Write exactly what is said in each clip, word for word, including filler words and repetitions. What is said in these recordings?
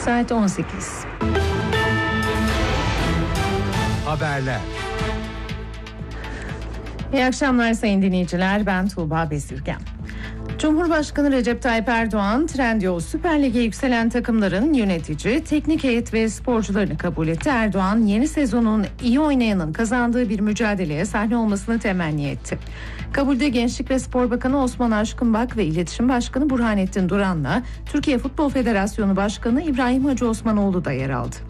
Saat on sekiz. Haberler. İyi akşamlar sayın dinleyiciler. Ben Tuğba Bezirgen. Cumhurbaşkanı Recep Tayyip Erdoğan, Trendyol Süper Lig'e yükselen takımların yönetici, teknik heyet ve sporcularını kabul etti. Erdoğan, yeni sezonun iyi oynayanın kazandığı bir mücadeleye sahne olmasını temenni etti. Kabulde Gençlik ve Spor Bakanı Osman Aşkınbak ve İletişim Başkanı Burhanettin Duran'la Türkiye Futbol Federasyonu Başkanı İbrahim Hacı Osmanoğlu da yer aldı.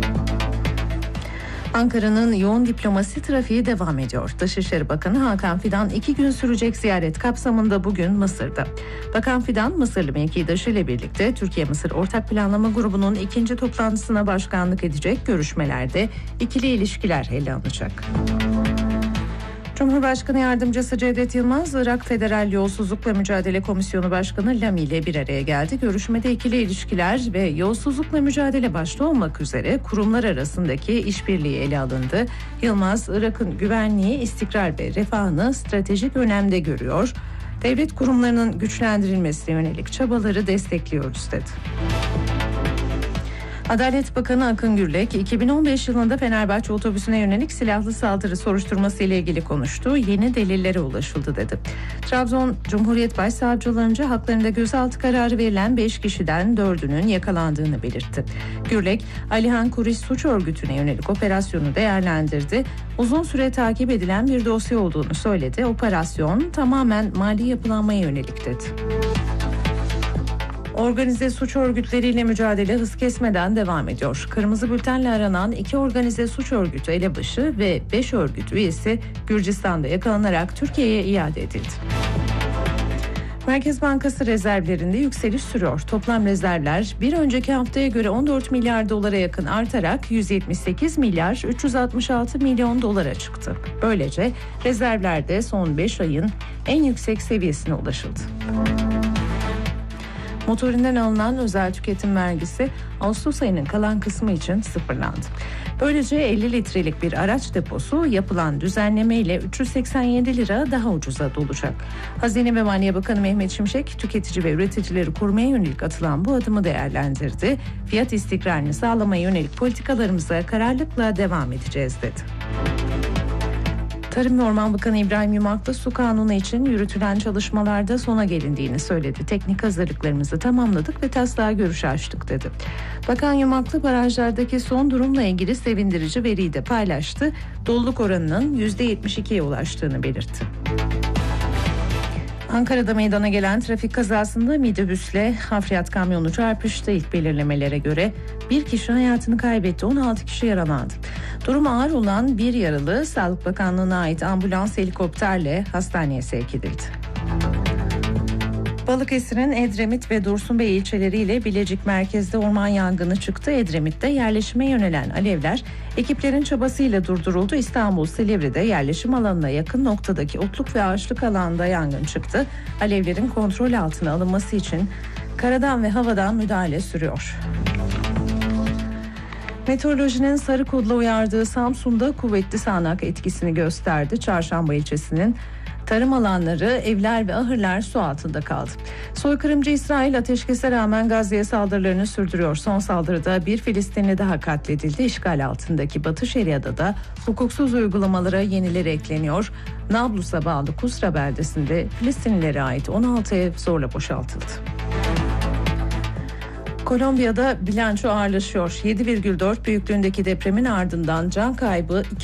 Ankara'nın yoğun diplomasi trafiği devam ediyor. Dışişleri Bakanı Hakan Fidan iki gün sürecek ziyaret kapsamında bugün Mısır'da. Bakan Fidan, Mısırlı mevkidaşı ile birlikte Türkiye-Mısır Ortak Planlama Grubu'nun ikinci toplantısına başkanlık edecek. Görüşmelerde ikili ilişkiler ele alınacak. Cumhurbaşkanı Yardımcısı Cevdet Yılmaz, Irak Federal Yolsuzlukla Mücadele Komisyonu Başkanı Lami ile bir araya geldi. Görüşmede ikili ilişkiler ve yolsuzlukla mücadele başta olmak üzere kurumlar arasındaki işbirliği ele alındı. Yılmaz, Irak'ın güvenliği, istikrar ve refahını stratejik önemde görüyor. Devlet kurumlarının güçlendirilmesine yönelik çabaları destekliyoruz dedi. Adalet Bakanı Akın Gürlek, iki bin on beş yılında Fenerbahçe otobüsüne yönelik silahlı saldırı soruşturması ile ilgili konuştu. Yeni delillere ulaşıldı dedi. Trabzon Cumhuriyet Başsavcılığınca haklarında gözaltı kararı verilen beş kişiden dördünün yakalandığını belirtti. Gürlek, Alihan Kuris suç örgütüne yönelik operasyonu değerlendirdi. Uzun süre takip edilen bir dosya olduğunu söyledi. Operasyon tamamen mali yapılanmaya yönelik dedi. Organize suç örgütleriyle mücadele hız kesmeden devam ediyor. Kırmızı bültenle aranan iki organize suç örgütü elebaşı ve beş örgüt üyesi Gürcistan'da yakalanarak Türkiye'ye iade edildi. Merkez Bankası rezervlerinde yükseliş sürüyor. Toplam rezervler bir önceki haftaya göre on dört milyar dolara yakın artarak yüz yetmiş sekiz milyar üç yüz altmış altı milyon dolara çıktı. Böylece rezervlerde son beş ayın en yüksek seviyesine ulaşıldı. Motorinden alınan özel tüketim vergisi Ağustos ayının kalan kısmı için sıfırlandı. Böylece elli litrelik bir araç deposu yapılan düzenleme ile üç yüz seksen yedi lira daha ucuza dolacak. Hazine ve Maliye Bakanı Mehmet Şimşek, tüketici ve üreticileri korumaya yönelik atılan bu adımı değerlendirdi. Fiyat istikrarını sağlamaya yönelik politikalarımıza kararlılıkla devam edeceğiz dedi. Tarım ve Orman Bakanı İbrahim Yumak da su kanunu için yürütülen çalışmalarda sona gelindiğini söyledi. Teknik hazırlıklarımızı tamamladık ve taslağa görüşü açtık dedi. Bakan Yumaklı barajlardaki son durumla ilgili sevindirici veriyi de paylaştı. Doluluk oranının yüzde yetmiş ikiye ulaştığını belirtti. Ankara'da meydana gelen trafik kazasında minibüsle hafriyat kamyonu çarpıştı. İlk belirlemelere göre bir kişi hayatını kaybetti, on altı kişi yaralandı. Durum ağır olan bir yaralı Sağlık Bakanlığı'na ait ambulans helikopterle hastaneye sevk edildi. Balıkesir'in Edremit ve Dursunbey ilçeleriyle Bilecik merkezde orman yangını çıktı. Edremit'te yerleşime yönelen alevler ekiplerin çabasıyla durduruldu. İstanbul Silivri'de yerleşim alanına yakın noktadaki otluk ve ağaçlık alanda yangın çıktı. Alevlerin kontrol altına alınması için karadan ve havadan müdahale sürüyor. Meteorolojinin sarı kodla uyardığı Samsun'da kuvvetli sağanak etkisini gösterdi. Çarşamba ilçesinin tarım alanları, evler ve ahırlar su altında kaldı. Soykırımcı İsrail ateşkese rağmen Gazze'ye saldırılarını sürdürüyor. Son saldırıda bir Filistinli daha katledildi. İşgal altındaki Batı Şeria'da da hukuksuz uygulamalara yenileri ekleniyor. Nablus'a bağlı Kusra beldesinde Filistinlilere ait on altı ev zorla boşaltıldı. Kolombiya'da bilanço ağırlaşıyor. yedi virgül dört büyüklüğündeki depremin ardından can kaybı